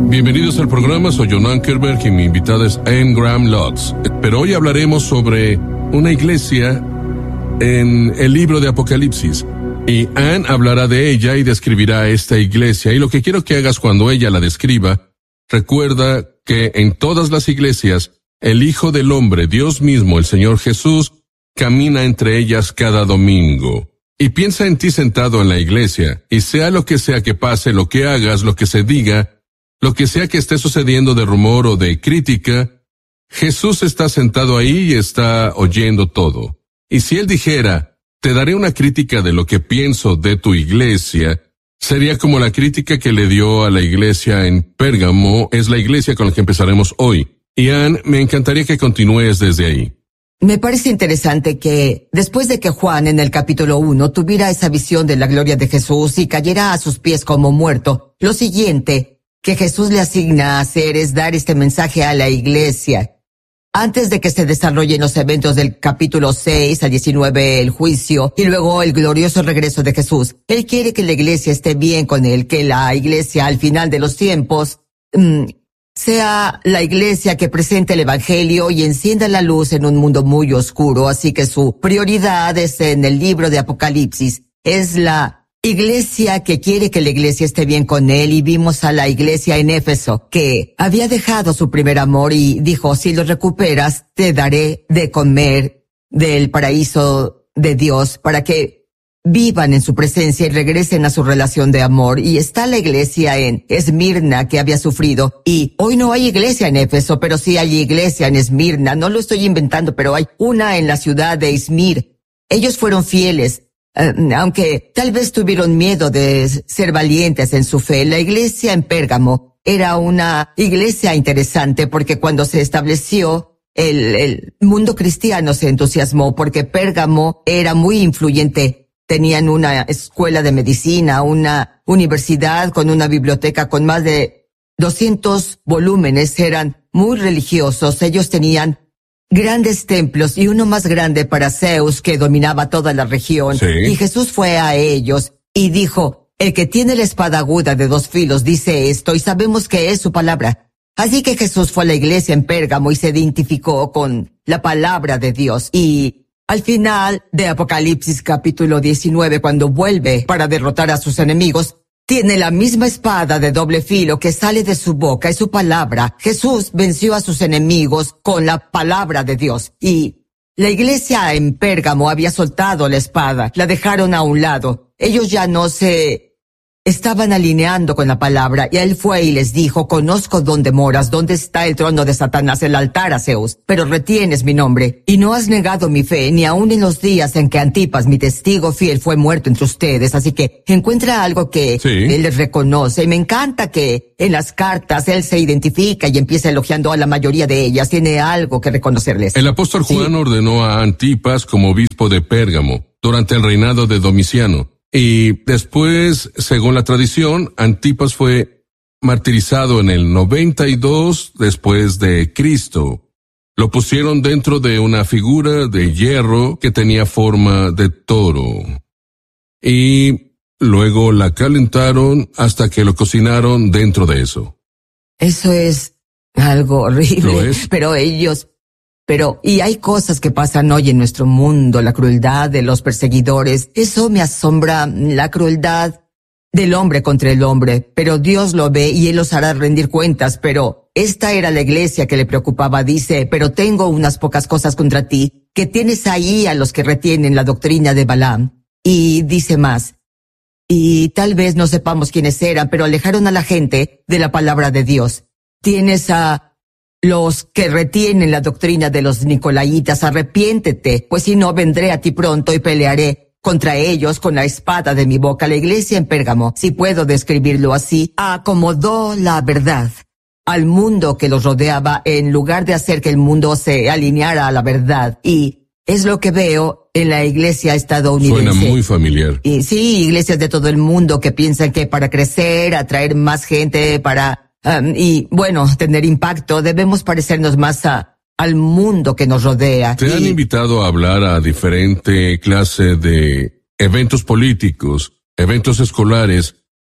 Bienvenidos al programa, soy John Ankerberg y mi invitada es Anne Graham Lotz. Pero hoy hablaremos sobre una iglesia en el libro de Apocalipsis. Y Anne hablará de ella y describirá esta iglesia. Y lo que quiero que hagas cuando ella la describa, recuerda que en todas las iglesias, el Hijo del Hombre, Dios mismo, el Señor Jesús, camina entre ellas cada domingo. Y piensa en ti sentado en la iglesia, y sea lo que sea que pase, lo que hagas, lo que se diga, lo que sea que esté sucediendo de rumor o de crítica, Jesús está sentado ahí y está oyendo todo. Y si Él dijera, te daré una crítica de lo que pienso de tu iglesia, sería como la crítica que le dio a la iglesia en Pérgamo, es la iglesia con la que empezaremos hoy. Y Anne, me encantaría que continúes desde ahí. Me parece interesante que, después de que Juan en el capítulo 1 tuviera esa visión de la gloria de Jesús y cayera a sus pies como muerto, lo siguiente que Jesús le asigna a hacer es dar este mensaje a la iglesia. Antes de que se desarrollen los eventos del capítulo 6 al 19, el juicio, y luego el glorioso regreso de Jesús, Él quiere que la iglesia esté bien con Él, que la iglesia al final de los tiempos sea la iglesia que presente el evangelio y encienda la luz en un mundo muy oscuro. Así que su prioridad es en el libro de Apocalipsis. Es la iglesia que quiere que la iglesia esté bien con Él, y vimos a la iglesia en Éfeso, que había dejado su primer amor y dijo, si lo recuperas, te daré de comer del paraíso de Dios para que vivan en su presencia y regresen a su relación de amor. Y está la iglesia en Esmirna, que había sufrido, y hoy no hay iglesia en Éfeso, pero sí hay iglesia en Esmirna. No lo estoy inventando, pero hay una en la ciudad de Izmir. Ellos fueron fieles. Aunque tal vez tuvieron miedo de ser valientes en su fe. La iglesia en Pérgamo era una iglesia interesante porque cuando se estableció el mundo cristiano se entusiasmó porque Pérgamo era muy influyente. Tenían una escuela de medicina, una universidad con una biblioteca con más de 200 volúmenes. Eran muy religiosos. Ellos tenían grandes templos y uno más grande para Zeus, que dominaba toda la región. Sí. Y Jesús fue a ellos y dijo, el que tiene la espada aguda de 2 filos dice esto, y sabemos que es su palabra. Así que Jesús fue a la iglesia en Pérgamo y se identificó con la palabra de Dios. Y al final de Apocalipsis capítulo 19, cuando vuelve para derrotar a sus enemigos, tiene la misma espada de doble filo que sale de su boca y su palabra. Jesús venció a sus enemigos con la palabra de Dios. Y la iglesia en Pérgamo había soltado la espada, la dejaron a un lado. Ellos ya no se estaban alineando con la palabra, y Él fue y les dijo, conozco dónde moras, dónde está el trono de Satanás, el altar a Zeus, pero retienes mi nombre, y no has negado mi fe, ni aun en los días en que Antipas, mi testigo fiel, fue muerto entre ustedes. Así que encuentra algo que Él les reconoce, y me encanta que en las cartas Él se identifica y empieza elogiando a la mayoría de ellas. Tiene algo que reconocerles. El apóstol Juan ordenó a Antipas como obispo de Pérgamo durante el reinado de Domiciano. Y después, según la tradición, Antipas fue martirizado en el 92 después de Cristo. Lo pusieron dentro de una figura de hierro que tenía forma de toro. Y luego la calentaron hasta que lo cocinaron dentro de eso. Eso es algo horrible. ¿Lo es? Y hay cosas que pasan hoy en nuestro mundo, la crueldad de los perseguidores. Eso me asombra, la crueldad del hombre contra el hombre. Pero Dios lo ve y Él los hará rendir cuentas. Pero esta era la iglesia que le preocupaba. Dice, pero tengo unas pocas cosas contra ti, que tienes ahí a los que retienen la doctrina de Balaam. Y dice más, y tal vez no sepamos quiénes eran, pero alejaron a la gente de la palabra de Dios. Tienes a los que retienen la doctrina de los nicolaitas. Arrepiéntete, pues si no, vendré a ti pronto y pelearé contra ellos con la espada de mi boca. La iglesia en Pérgamo, si puedo describirlo así, acomodó la verdad al mundo que los rodeaba en lugar de hacer que el mundo se alineara a la verdad. Y es lo que veo en la iglesia estadounidense. Suena muy familiar. Y sí, iglesias de todo el mundo que piensan que para crecer, atraer más gente, tener impacto, debemos parecernos más al mundo que nos rodea. ¿Te han invitado a hablar a diferente clase de eventos políticos, eventos escolares,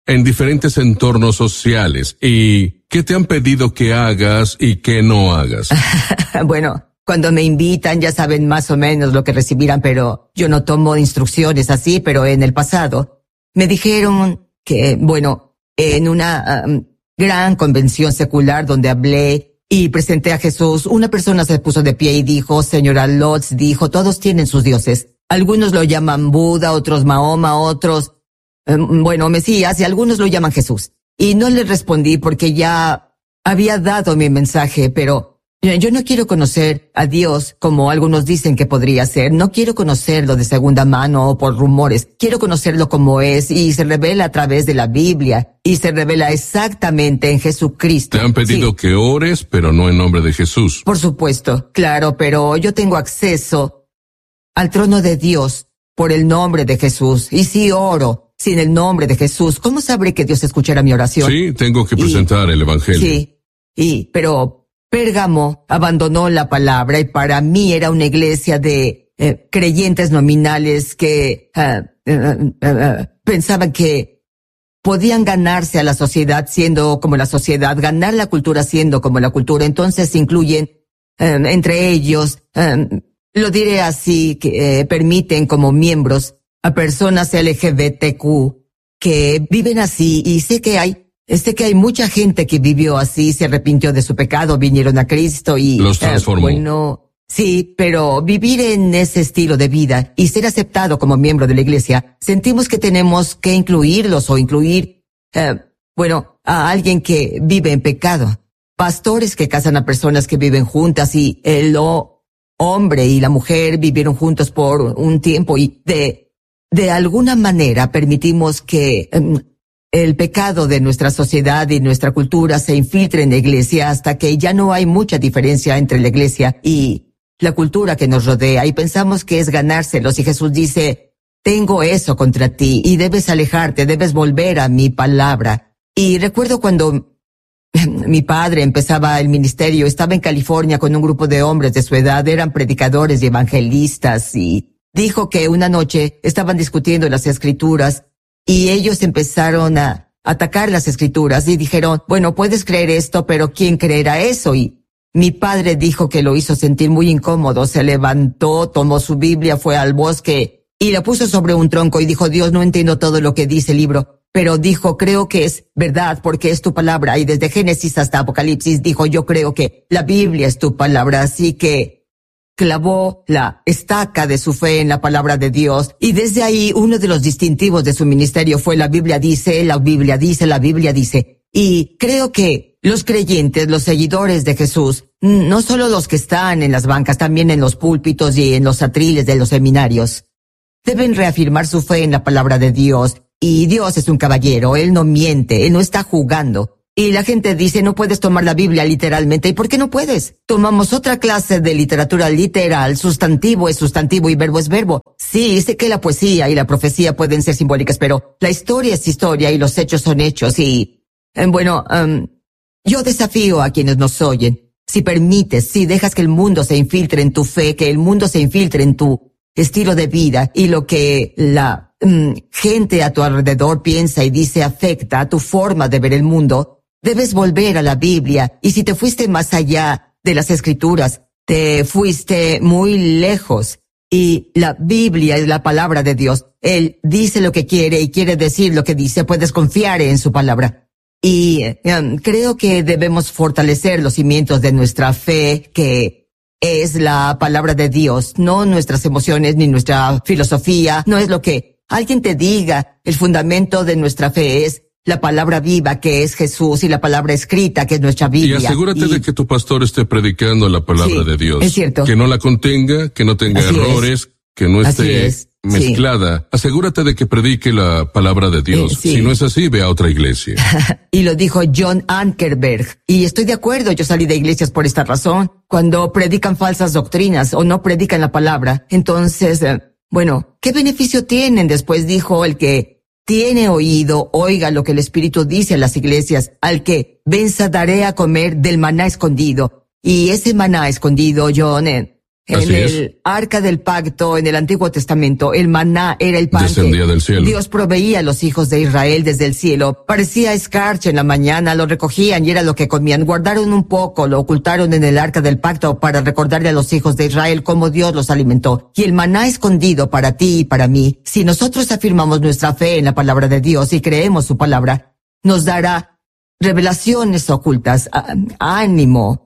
en diferentes entornos sociales. ¿Y qué te han pedido que hagas y qué no hagas? Bueno, cuando me invitan ya saben más o menos lo que recibirán, pero yo no tomo instrucciones así, pero en el pasado me dijeron que, bueno, en una gran convención secular donde hablé y presenté a Jesús, una persona se puso de pie y dijo, señora Lotz, dijo, todos tienen sus dioses. Algunos lo llaman Buda, otros Mahoma, otros, Mesías, y algunos lo llaman Jesús. Y no le respondí porque ya había dado mi mensaje, pero yo no quiero conocer a Dios como algunos dicen que podría ser. No quiero conocerlo de segunda mano o por rumores. Quiero conocerlo como es y se revela a través de la Biblia y se revela exactamente en Jesucristo. Te han pedido que ores, pero no en nombre de Jesús. Por supuesto, claro, pero yo tengo acceso al trono de Dios por el nombre de Jesús. Y si oro sin el nombre de Jesús, ¿cómo sabré que Dios escuchará mi oración? Sí, tengo que presentar el Evangelio. Sí, pero Pérgamo abandonó la palabra y para mí era una iglesia de creyentes nominales que pensaban que podían ganarse a la sociedad siendo como la sociedad, ganar la cultura siendo como la cultura. Entonces incluyen entre ellos, lo diré así, que permiten como miembros a personas LGBTQ que viven así y sé que hay mucha gente que vivió así, se arrepintió de su pecado, vinieron a Cristo y los transformó. Sí, pero vivir en ese estilo de vida y ser aceptado como miembro de la iglesia, sentimos que tenemos que incluirlos o incluir, a alguien que vive en pecado. Pastores que casan a personas que viven juntas y el hombre y la mujer vivieron juntos por un tiempo y de alguna manera permitimos que el pecado de nuestra sociedad y nuestra cultura se infiltre en la iglesia hasta que ya no hay mucha diferencia entre la iglesia y la cultura que nos rodea y pensamos que es ganárselos y Jesús dice, tengo eso contra ti y debes alejarte, debes volver a mi palabra. Y recuerdo cuando mi padre empezaba el ministerio, estaba en California con un grupo de hombres de su edad, eran predicadores y evangelistas y dijo que una noche estaban discutiendo las escrituras y ellos empezaron a atacar las escrituras y dijeron, bueno, puedes creer esto, pero ¿quién creerá eso? Y mi padre dijo que lo hizo sentir muy incómodo, se levantó, tomó su Biblia, fue al bosque y la puso sobre un tronco y dijo, Dios, no entiendo todo lo que dice el libro, pero dijo, creo que es verdad porque es tu palabra y desde Génesis hasta Apocalipsis dijo, yo creo que la Biblia es tu palabra, así que clavó la estaca de su fe en la palabra de Dios y desde ahí uno de los distintivos de su ministerio fue la Biblia dice, la Biblia dice, la Biblia dice. Y creo que los creyentes, los seguidores de Jesús, no solo los que están en las bancas, también en los púlpitos y en los atriles de los seminarios, deben reafirmar su fe en la palabra de Dios. Y Dios es un caballero, Él no miente, Él no está jugando. Y la gente dice, no puedes tomar la Biblia literalmente. ¿Y por qué no puedes? Tomamos otra clase de literatura literal, sustantivo es sustantivo y verbo es verbo. Sí, sé que la poesía y la profecía pueden ser simbólicas, pero la historia es historia y los hechos son hechos y, yo desafío a quienes nos oyen. Si permites, si dejas que el mundo se infiltre en tu fe, que el mundo se infiltre en tu estilo de vida y lo que la gente a tu alrededor piensa y dice afecta a tu forma de ver el mundo, debes volver a la Biblia y si te fuiste más allá de las escrituras, te fuiste muy lejos y la Biblia es la palabra de Dios. Él dice lo que quiere y quiere decir lo que dice, puedes confiar en su palabra. Y creo que debemos fortalecer los cimientos de nuestra fe, que es la palabra de Dios, no nuestras emociones ni nuestra filosofía, no es lo que alguien te diga. El fundamento de nuestra fe es la palabra viva que es Jesús y la palabra escrita que es nuestra Biblia. Y asegúrate de que tu pastor esté predicando la palabra de Dios. Es cierto. Que no la contenga, que no tenga errores, que no esté mezclada. Sí. Asegúrate de que predique la palabra de Dios. Si no es así, ve a otra iglesia. Y lo dijo John Ankerberg. Y estoy de acuerdo, yo salí de iglesias por esta razón. Cuando predican falsas doctrinas o no predican la palabra, entonces, ¿qué beneficio tienen? Después dijo el que tiene oído, oiga lo que el Espíritu dice a las iglesias. Al que venza daré a comer del maná escondido. Y ese maná escondido, John, En el arca del pacto, en el Antiguo Testamento, el maná era el pan descendía del cielo. Dios proveía a los hijos de Israel desde el cielo. Parecía escarcha en la mañana, lo recogían y era lo que comían. Guardaron un poco, lo ocultaron en el arca del pacto para recordarle a los hijos de Israel cómo Dios los alimentó. Y el maná escondido para ti y para mí. Si nosotros afirmamos nuestra fe en la palabra de Dios y creemos su palabra, nos dará revelaciones ocultas, ánimo,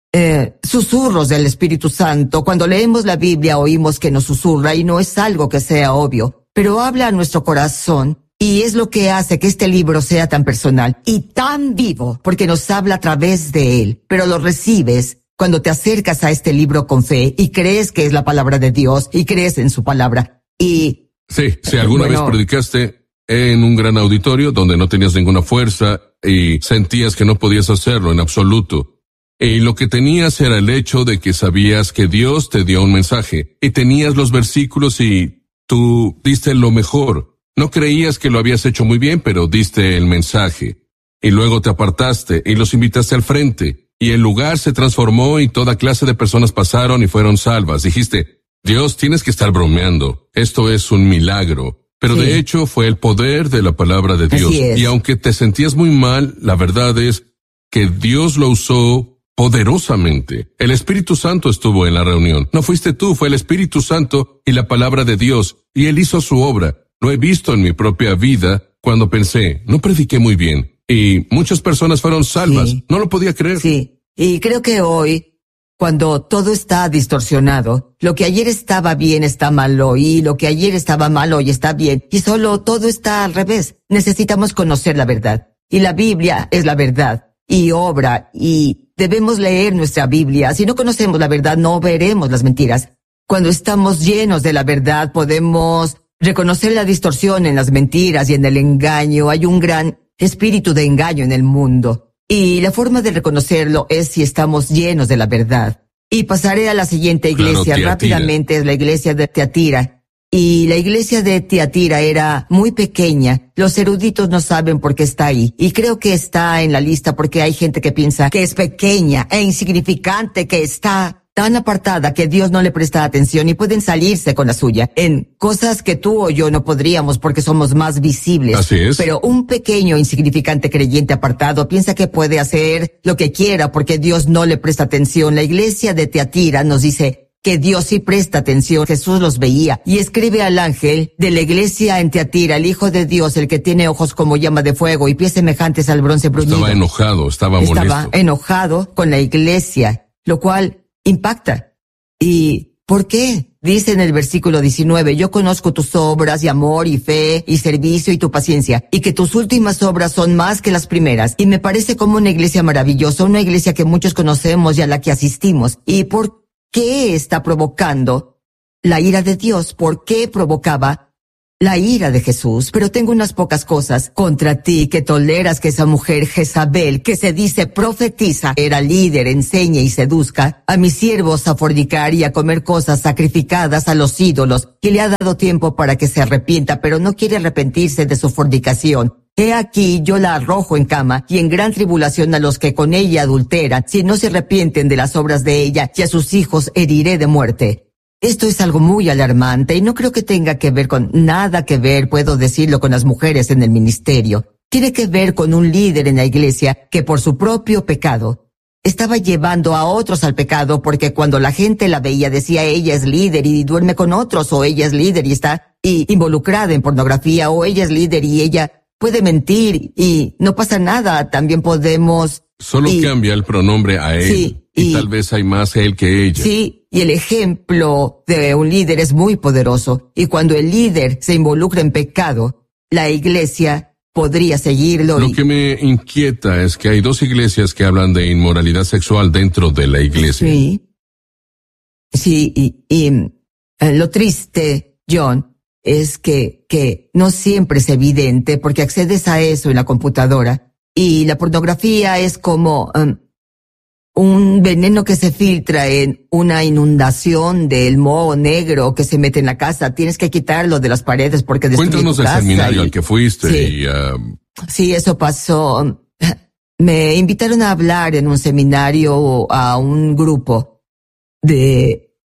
susurros del Espíritu Santo. Cuando leemos la Biblia oímos que nos susurra y no es algo que sea obvio, pero habla a nuestro corazón y es lo que hace que este libro sea tan personal y tan vivo, porque nos habla a través de él, pero lo recibes cuando te acercas a este libro con fe y crees que es la palabra de Dios y crees en su palabra. Y sí, si alguna vez predicaste en un gran auditorio donde no tenías ninguna fuerza y sentías que no podías hacerlo en absoluto, y lo que tenías era el hecho de que sabías que Dios te dio un mensaje, y tenías los versículos y tú diste lo mejor. No creías que lo habías hecho muy bien, pero diste el mensaje. Y luego te apartaste y los invitaste al frente, y el lugar se transformó y toda clase de personas pasaron y fueron salvas. Dijiste, Dios, tienes que estar bromeando. Esto es un milagro. Pero sí, de hecho fue el poder de la palabra de Dios. Y aunque te sentías muy mal, la verdad es que Dios lo usó poderosamente. El Espíritu Santo estuvo en la reunión. No fuiste tú, fue el Espíritu Santo y la palabra de Dios. Y Él hizo su obra. Lo he visto en mi propia vida cuando pensé, no prediqué muy bien. Y muchas personas fueron salvas. Sí. No lo podía creer. Sí, y creo que hoy, cuando todo está distorsionado, lo que ayer estaba bien está mal hoy, y lo que ayer estaba mal hoy está bien, y solo todo está al revés. Necesitamos conocer la verdad. Y la Biblia es la verdad. Y obra, y debemos leer nuestra Biblia. Si no conocemos la verdad, no veremos las mentiras. Cuando estamos llenos de la verdad, podemos reconocer la distorsión en las mentiras y en el engaño. Hay un gran espíritu de engaño en el mundo. Y la forma de reconocerlo es si estamos llenos de la verdad. Y pasaré a la siguiente iglesia. Rápidamente, es la iglesia de Tiatira. Y la iglesia de Tiatira era muy pequeña. Los eruditos no saben por qué está ahí. Y creo que está en la lista porque hay gente que piensa que es pequeña e insignificante, que está tan apartada que Dios no le presta atención y pueden salirse con la suya en cosas que tú o yo no podríamos porque somos más visibles. Así es. Pero un pequeño insignificante creyente apartado piensa que puede hacer lo que quiera porque Dios no le presta atención. La iglesia de Tiatira nos dice que Dios sí presta atención. Jesús los veía y escribe al ángel de la iglesia en Tiatira, el Hijo de Dios, el que tiene ojos como llama de fuego y pies semejantes al bronce bruñido. Estaba enojado, estaba molesto. Estaba enojado con la iglesia, lo cual impacta. ¿Y por qué? Dice en el versículo 19, yo conozco tus obras y amor y fe y servicio y tu paciencia, y que tus últimas obras son más que las primeras. Y me parece como una iglesia maravillosa, una iglesia que muchos conocemos y a la que asistimos. ¿Y por qué está provocando la ira de Dios? ¿Por qué provocaba la ira de Jesús? Pero tengo unas pocas cosas contra ti, que toleras que esa mujer Jezabel, que se dice profetiza, era líder, enseñe y seduzca a mis siervos a fornicar y a comer cosas sacrificadas a los ídolos, y le ha dado tiempo para que se arrepienta, pero no quiere arrepentirse de su fornicación. He aquí, yo la arrojo en cama y en gran tribulación a los que con ella adulteran, si no se arrepienten de las obras de ella, y a sus hijos heriré de muerte. Esto es algo muy alarmante y no creo que tenga que ver con nada que ver, puedo decirlo, con las mujeres en el ministerio. Tiene que ver con un líder en la iglesia que por su propio pecado estaba llevando a otros al pecado, porque cuando la gente la veía decía ella es líder y duerme con otros, o ella es líder y está involucrada en pornografía, o ella es líder y ella puede mentir y no pasa nada. También podemos... Solo cambia el pronombre a él. Sí, y tal vez hay más él que ella. Sí, y el ejemplo de un líder es muy poderoso. Y cuando el líder se involucra en pecado, la iglesia podría seguirlo. Lo que me inquieta es que hay dos iglesias que hablan de inmoralidad sexual dentro de la iglesia. Sí. Sí, lo triste, John, es que no siempre es evidente porque accedes a eso en la computadora y la pornografía es como un veneno que se filtra en una inundación del moho negro que se mete en la casa. Tienes que quitarlo de las paredes porque destruye tu casa. Cuéntanos del seminario al que fuiste. Sí, sí, eso pasó. Me invitaron a hablar en un seminario a un grupo de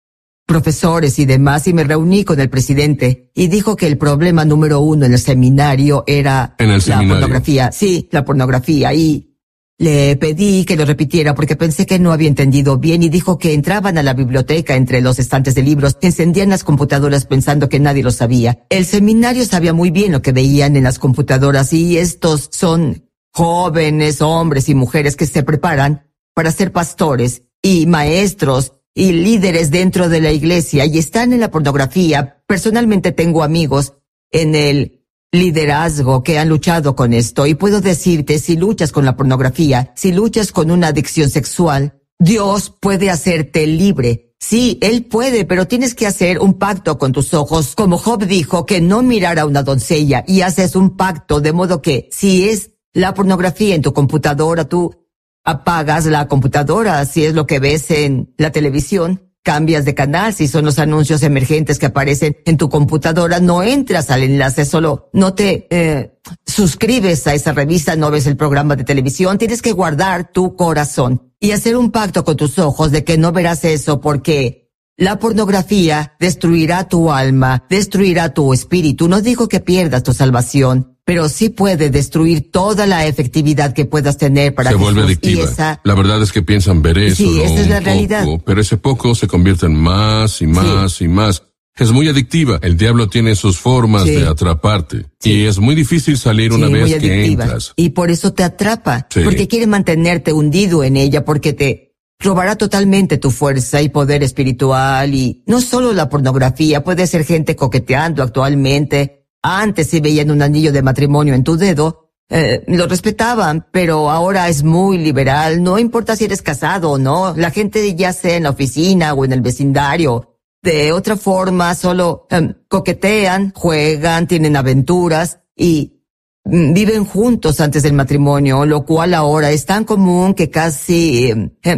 profesores y demás, y me reuní con el presidente y dijo que el problema número 1 en el seminario era la pornografía. Sí, la pornografía. Y le pedí que lo repitiera porque pensé que no había entendido bien, y dijo que entraban a la biblioteca entre los estantes de libros, encendían las computadoras pensando que nadie lo sabía. El seminario sabía muy bien lo que veían en las computadoras, y estos son jóvenes, hombres y mujeres que se preparan para ser pastores y maestros y líderes dentro de la iglesia, y están en la pornografía. Personalmente tengo amigos en el liderazgo que han luchado con esto, y puedo decirte, si luchas con la pornografía, si luchas con una adicción sexual, Dios puede hacerte libre. Sí, Él puede, pero tienes que hacer un pacto con tus ojos, como Job dijo, que no mirara a una doncella, y haces un pacto, de modo que si es la pornografía en tu computadora, tú apagas la computadora. Si es lo que ves en la televisión, cambias de canal. Si son los anuncios emergentes que aparecen en tu computadora, no entras al enlace, solo no te suscribes a esa revista, no ves el programa de televisión. Tienes que guardar tu corazón y hacer un pacto con tus ojos de que no verás eso, porque la pornografía destruirá tu alma, destruirá tu espíritu. No digo que pierdas tu salvación, pero sí puede destruir toda la efectividad que puedas tener para Jesús. Se vuelve adictiva. La verdad es que piensan ver eso, sí, ¿no? Esa es la realidad. Pero ese poco se convierte en más y más y más. Es muy adictiva. El diablo tiene sus formas de atraparte. Y es muy difícil salir una vez que entras. Y por eso te atrapa. Porque quiere mantenerte hundido en ella, porque te robará totalmente tu fuerza y poder espiritual. Y no solo la pornografía, puede ser gente coqueteando actualmente. Antes, si veían un anillo de matrimonio en tu dedo, lo respetaban, pero ahora es muy liberal. No importa si eres casado o no, la gente, ya sea en la oficina o en el vecindario, de otra forma solo coquetean, juegan, tienen aventuras y viven juntos antes del matrimonio, lo cual ahora es tan común que casi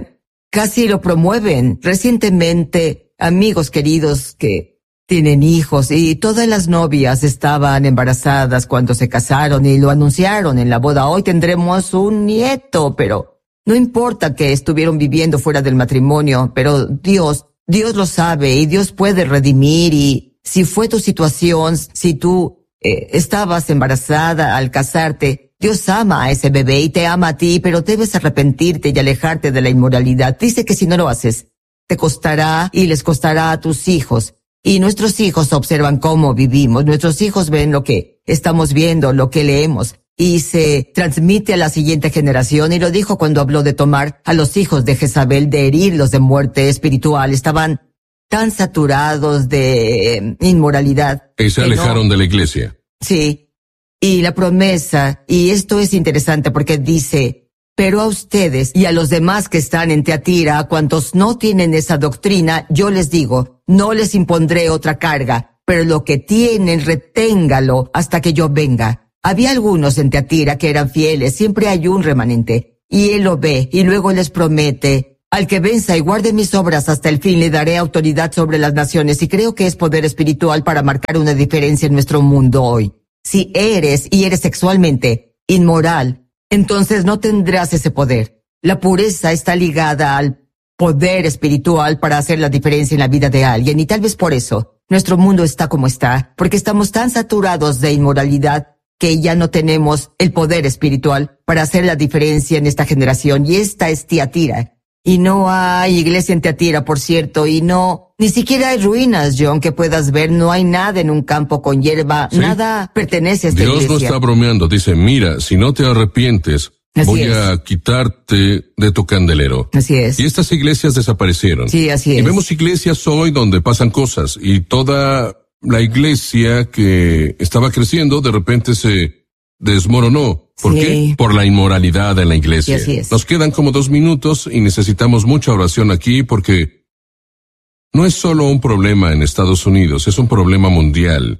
lo promueven. Recientemente, amigos queridos que tienen hijos, y todas las novias estaban embarazadas cuando se casaron y lo anunciaron en la boda. Hoy tendremos un nieto, pero no importa que estuvieron viviendo fuera del matrimonio, pero Dios lo sabe, y Dios puede redimir. Y si fue tu situación, si tú estabas embarazada al casarte, Dios ama a ese bebé y te ama a ti, pero debes arrepentirte y alejarte de la inmoralidad. Dice que si no lo haces, te costará y les costará a tus hijos. Y nuestros hijos observan cómo vivimos. Nuestros hijos ven lo que estamos viendo, lo que leemos, y se transmite a la siguiente generación. Y lo dijo cuando habló de tomar a los hijos de Jezabel, de herirlos de muerte espiritual. Estaban tan saturados de inmoralidad. Y se alejaron de la iglesia. Sí. Y la promesa, y esto es interesante porque dice: pero a ustedes y a los demás que están en Teatira, a cuantos no tienen esa doctrina, yo les digo, no les impondré otra carga, pero lo que tienen, reténgalo hasta que yo venga. Había algunos en Teatira que eran fieles, siempre hay un remanente, y él lo ve, y luego les promete: al que venza y guarde mis obras hasta el fin, le daré autoridad sobre las naciones. Y creo que es poder espiritual para marcar una diferencia en nuestro mundo hoy. Si eres sexualmente inmoral, entonces no tendrás ese poder. La pureza está ligada al poder espiritual para hacer la diferencia en la vida de alguien, y tal vez por eso nuestro mundo está como está, porque estamos tan saturados de inmoralidad que ya no tenemos el poder espiritual para hacer la diferencia en esta generación. Y esta es Tiatira. Y no hay iglesia en Tiatira, por cierto, y ni siquiera hay ruinas, John, que puedas ver. No hay nada en un campo con hierba, nada pertenece a esta iglesia. Dios no está bromeando, dice: mira, si no te arrepientes, voy a quitarte de tu candelero. Así es. Y estas iglesias desaparecieron. Sí, así es. Y vemos iglesias hoy donde pasan cosas, y toda la iglesia que estaba creciendo de repente se desmoronó. ¿Por qué? Por la inmoralidad en la iglesia. Sí, así es. Nos quedan como 2 minutos y necesitamos mucha oración aquí, porque no es solo un problema en Estados Unidos, es un problema mundial.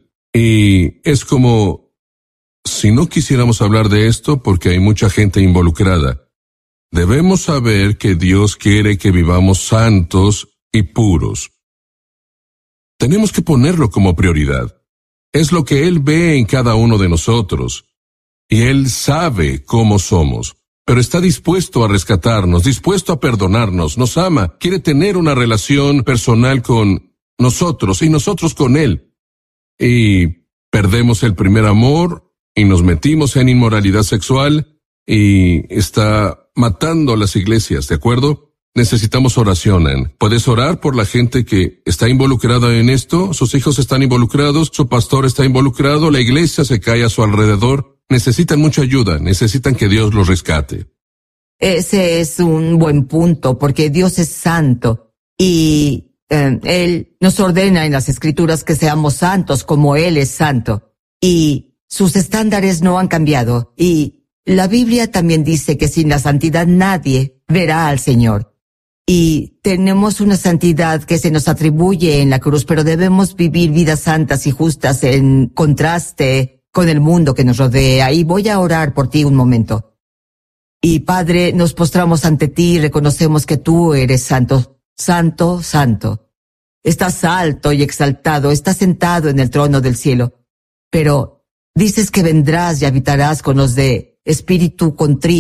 Y es como si no quisiéramos hablar de esto porque hay mucha gente involucrada. Debemos saber que Dios quiere que vivamos santos y puros. Tenemos que ponerlo como prioridad. Es lo que Él ve en cada uno de nosotros. Y Él sabe cómo somos, pero está dispuesto a rescatarnos, dispuesto a perdonarnos, nos ama, quiere tener una relación personal con nosotros y nosotros con Él. Y perdemos el primer amor y nos metimos en inmoralidad sexual y está matando a las iglesias, ¿de acuerdo? Necesitamos oración, Ann. ¿Puedes orar por la gente que está involucrada en esto? Sus hijos están involucrados, su pastor está involucrado, la iglesia se cae a su alrededor. Necesitan mucha ayuda, necesitan que Dios los rescate. Ese es un buen punto, porque Dios es santo y Él nos ordena en las Escrituras que seamos santos como Él es santo. Y sus estándares no han cambiado. Y la Biblia también dice que sin la santidad nadie verá al Señor. Y tenemos una santidad que se nos atribuye en la cruz, pero debemos vivir vidas santas y justas en contraste con el mundo que nos rodea. Y voy a orar por ti un momento. Y Padre, nos postramos ante ti y reconocemos que tú eres santo, santo, santo. Estás alto y exaltado, estás sentado en el trono del cielo. Pero dices que vendrás y habitarás con los de espíritu contrito.